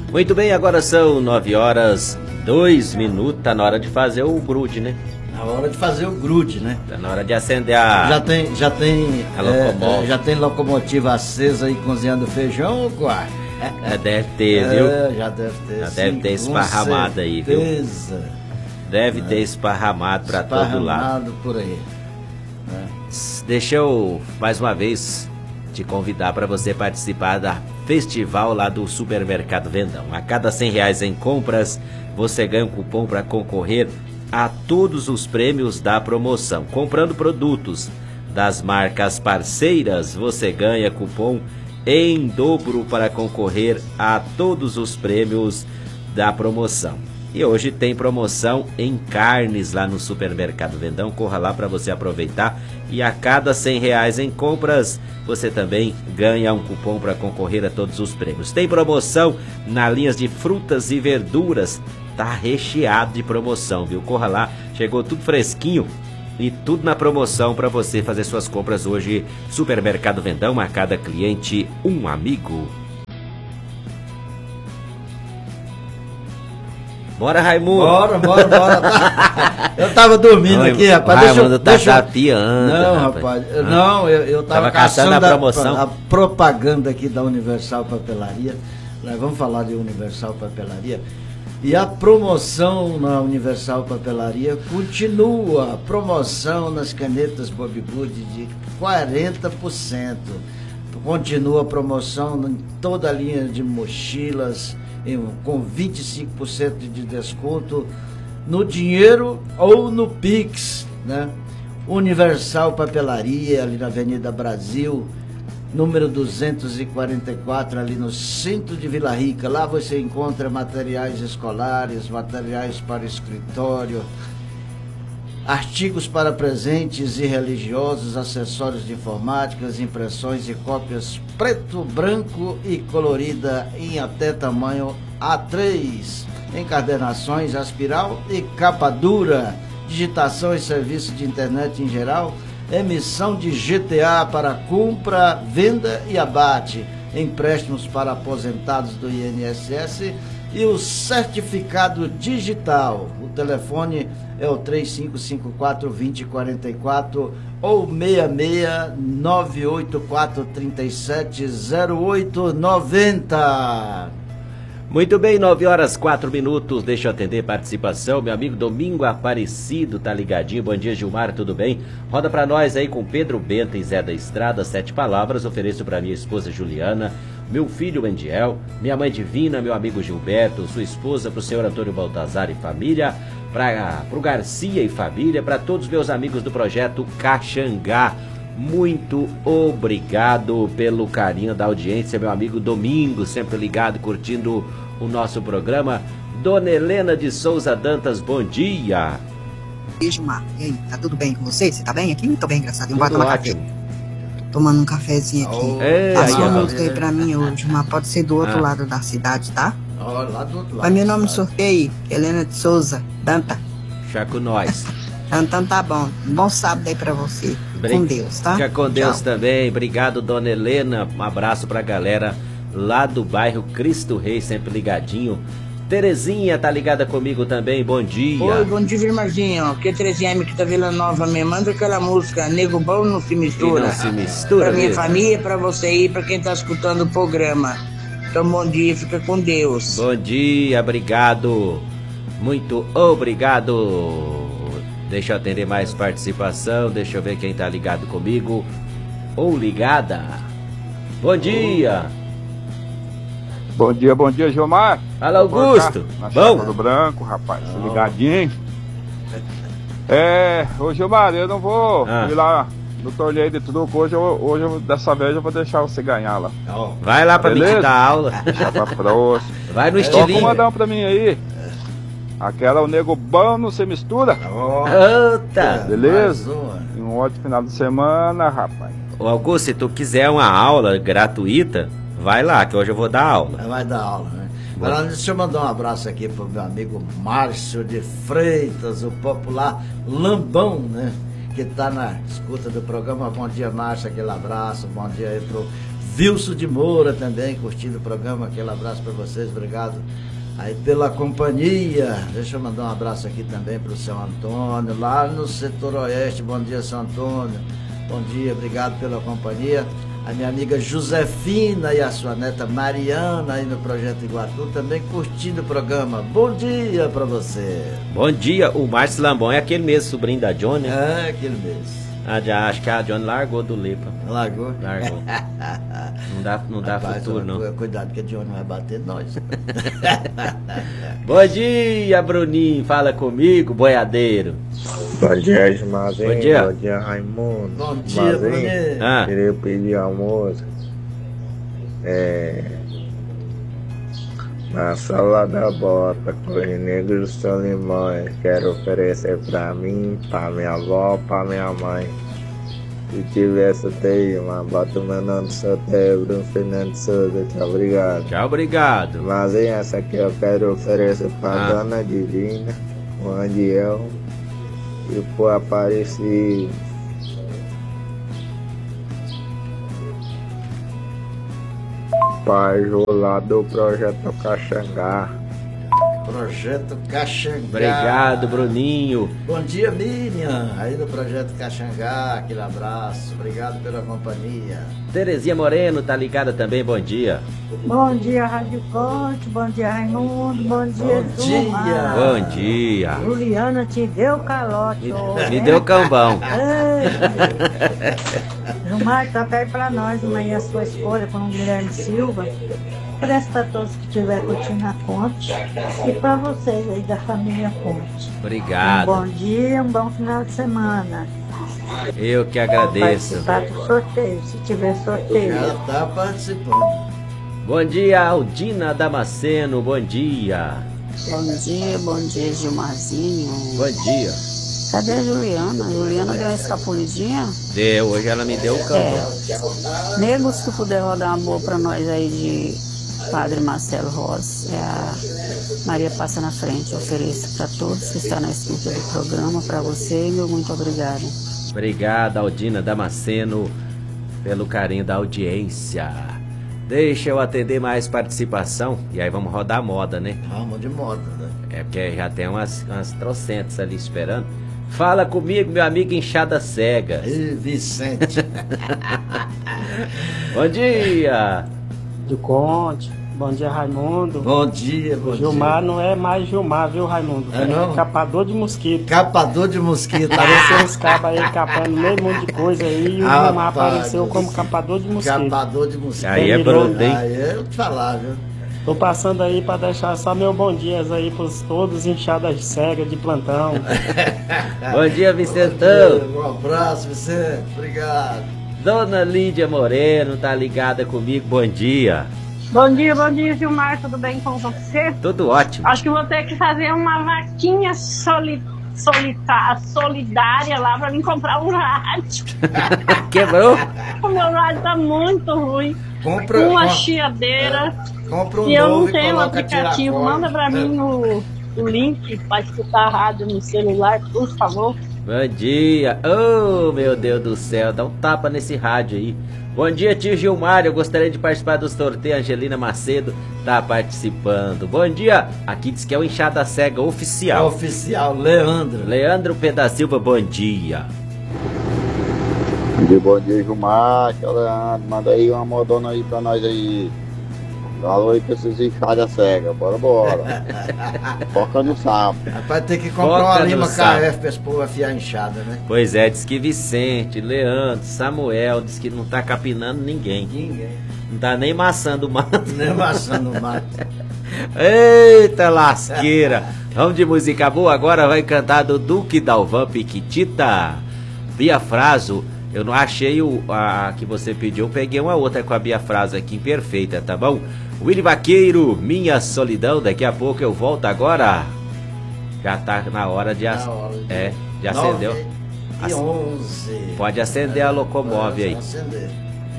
Muito bem, agora são 9h02, tá na hora de fazer o grude, né? Na hora de fazer o grude, né? Tá na hora de acender a... Já tem locomotiva acesa aí cozinhando feijão ou qual? Deve ter, viu? Já deve ter. Já deve ter esparramado aí, viu? Deve ter esparramado pra todo lado. Esparramado por aí. Deixa eu, mais uma vez, te convidar para você participar da festival lá do Supermercado Vendão. A cada R$100 em compras, você ganha um cupom para concorrer a todos os prêmios da promoção. Comprando produtos das marcas parceiras, você ganha cupom em dobro para concorrer a todos os prêmios da promoção. E hoje tem promoção em carnes lá no Supermercado Vendão. Corra lá para você aproveitar. E a cada R$100 em compras, você também ganha um cupom para concorrer a todos os prêmios. Tem promoção na linhas de frutas e verduras. Tá recheado de promoção, viu? Corra lá, chegou tudo fresquinho e tudo na promoção para você fazer suas compras hoje. Supermercado Vendão, a cada cliente um amigo. Bora, Raimundo. Bora. Eu tava dormindo aqui, rapaz. Raimundo tá tapeando. Não, rapaz. Não, eu tava caçando a promoção. A propaganda aqui da Universal Papelaria. Nós vamos falar de Universal Papelaria. E a promoção na Universal Papelaria continua. A promoção nas canetas Bob Good de 40%. Continua a promoção em toda a linha de mochilas, com 25% de desconto no dinheiro ou no Pix, né? Universal Papelaria, ali na Avenida Brasil, número 244, ali no centro de Vila Rica. Lá você encontra materiais escolares, materiais para escritório, artigos para presentes e religiosos, acessórios de informática, impressões e cópias preto, branco e colorida em até tamanho A3, encadernações, aspiral e capa dura, digitação e serviço de internet em geral, emissão de GTA para compra, venda e abate, empréstimos para aposentados do INSS e o certificado digital. O telefone é o 3554-2044 ou 66984370890. Muito bem, 9h04. Deixa eu atender participação. Meu amigo Domingo Aparecido tá ligadinho. Bom dia, Gilmar, tudo bem? Roda pra nós aí com Pedro Bento e Zé da Estrada. 7 palavras. Ofereço pra minha esposa Juliana, meu filho Endiel, minha mãe Divina, meu amigo Gilberto, sua esposa, pro senhor Antônio Baltazar e família, pro Garcia e família, para todos meus amigos do projeto Caxangá. Muito obrigado pelo carinho da audiência, meu amigo Domingo, sempre ligado, curtindo o nosso programa. Dona Helena de Souza Dantas, bom dia. Beijo, Mar. E aí, tá tudo bem com você? Você tá bem aqui? Tô bem, graças a Deus. Bora tomar café. Tomando um cafezinho aqui. Passa uma música aí pra mim hoje, mas pode ser do outro lado da cidade, tá? Lá do outro lado. Mas meu nome no sorteio, Helena de Souza Dantas. Já com nós. Então tá bom. Bom sábado aí pra você. Com Deus, tá? Fica com Deus também. Obrigado, Dona Helena. Um abraço pra galera lá do bairro Cristo Rei, sempre ligadinho. Terezinha tá ligada comigo também, bom dia. Oi, bom dia, Vilmarzinho. Aqui é Terezinha que tá Vila Nova, me manda aquela música Nego Bom Não Se Mistura. E não se mistura pra minha mesmo. família, pra você e pra quem tá escutando o programa. Então, bom dia, fica com Deus. Bom dia, obrigado. Muito obrigado. Deixa eu atender mais participação, deixa eu ver quem tá ligado comigo ou ligada. Bom dia. Bom dia, Gilmar. Fala, Augusto. Bom? Do Branco, rapaz, ligadinho. Ô Gilmar, eu não vou ir lá no torneio de truco. Dessa vez eu vou deixar você ganhar lá. Vai lá pra me dar aula. Deixar pra próxima. Vai no estilinho. Toca uma dão pra mim aí. Aquela, o Nego Bom Não Se Mistura. Eita. Beleza? E um ótimo final de semana, rapaz. Ô Augusto, se tu quiser uma aula gratuita, vai lá, que hoje eu vou dar aula. Vai dar aula, né? Agora, deixa eu mandar um abraço aqui pro meu amigo Márcio de Freitas, o popular Lambão, né? Que tá na escuta do programa. Bom dia, Márcio, aquele abraço. Bom dia aí pro Vilso de Moura também, curtindo o programa. Aquele abraço para vocês, obrigado aí pela companhia. Deixa eu mandar um abraço aqui também para o seu Antônio, lá no setor oeste. Bom dia, seu Antônio. Bom dia, obrigado pela companhia. A minha amiga Josefina e a sua neta Mariana aí no Projeto Iguatu também curtindo o programa. Bom dia pra você. Bom dia, o Márcio Lambão é aquele mesmo, sobrinho da Johnny, né? É, aquele mesmo. Já acho que a Johnny largou do Lepa. Largou? Largou. Não dá Rapaz, futuro, não. Cuidado que a Johnny vai bater nós. Bom dia, Bruninho. Fala comigo, boiadeiro. Bom dia, Gilmazinho. Bom dia. Bom dia, Raimundo. Bom dia, Bruninho. Queria pedir almoço. Na salada bota, coisa negra e São Limões. Quero oferecer pra mim, pra minha avó, pra minha mãe. Se tivesse até uma bota o meu nome de sorteio, Bruno Fernando Souza. Tchau, obrigado. Tchau, obrigado. Mas essa aqui eu quero oferecer pra Dona Divina, o Andiel e pro Aparecido. Pajô lá do Projeto Caxangá. Projeto Caxangá. Obrigado, Bruninho. Bom dia, Miriam, aí do Projeto Caxangá, aquele abraço, obrigado pela companhia. Terezinha Moreno tá ligada também, bom dia. Bom dia, Rádio Conte, bom dia, Raimundo, bom dia, Zuma. Bom dia. Juliana te deu calote hoje. Me deu cambão. Zumar, tá perto pra nós amanhã a sua escolha com o Guilherme Silva. Presta para todos que estiver curtindo a Conte e para vocês aí da família Conte. Obrigado. Um bom dia, um bom final de semana. Eu que agradeço. Participar do sorteio, se tiver sorteio. Já tá participando. Bom dia, Aldina Damasceno, bom dia. Bom dia, Gilmarzinho. Bom dia. Cadê a Juliana? A Juliana deu uma escapulidinha? Deu, hoje ela me deu o cambão. Negros, se puder rodar uma boa pra nós aí de Padre Marcelo Rossi. A Maria Passa na Frente. Ofereço para todos que estão na escuta do programa, para você, meu muito obrigada. Obrigado, Aldina Damasceno, pelo carinho da audiência. Deixa eu atender mais participação e aí vamos rodar a moda, né? Vamos de moda, né? É porque já tem umas trocentas ali esperando. Fala comigo, meu amigo Enxada Cega. Ih, Vicente. Bom dia. Do Conte. Bom dia, Raimundo. Bom dia, bom Gilmar dia. Não é mais Gilmar, viu, Raimundo? É não? Capador de mosquito. Capador de mosquito. Apareceu uns cabos aí capando meio monte de coisa aí e o Gilmar apareceu como capador de mosquito. Capador de mosquito. Aí é bruto, hein? Aí eu te falar, viu? Tô passando aí pra deixar só meu bom dia aí pros todos inchadas cegas de plantão. Bom dia, Vicentão. Um abraço, Vicente. Obrigado. Dona Lídia Moreno tá ligada comigo, bom dia. Bom dia, Gilmar, tudo bem com você? Tudo ótimo. Acho que vou ter que fazer uma vaquinha solidária lá pra mim comprar um rádio. Quebrou? O meu rádio tá muito ruim. Compra uma chiadeira. Compra um e eu novo não tenho o aplicativo. Manda pra mim o link pra escutar a rádio no celular, por favor. Bom dia. Oh, meu Deus do céu, dá um tapa nesse rádio aí. Bom dia, tio Gilmar, eu gostaria de participar do sorteio. Angelina Macedo tá participando. Bom dia, aqui diz que é o Enxada Cega oficial. Oficial, Leandro. Leandro Peda Silva, bom dia. Bom dia, Gilmar. Leandro, manda aí uma modona aí pra nós aí. Falou aí pra esses enxadas cegas, bora. Foca no sapo. Rapaz, tem que comprar uma lima KF pra esse povo afiar enxada, né? Pois é, diz que Vicente, Leandro, Samuel, diz que não tá capinando ninguém. Não tá nem maçando o mato. Nem maçando o mato. Eita lasqueira. Vamos de música boa, agora vai cantar do Duque Dalvan Piquitita. Bia Fraso. Eu não achei a que você pediu, eu peguei uma outra com a Bia Fraso aqui, perfeita, tá bom? Willy Vaqueiro, Minha Solidão, daqui a pouco eu volto agora. Já tá na hora de... já acendeu. 9h11. Pode acender a locomove aí. Acender.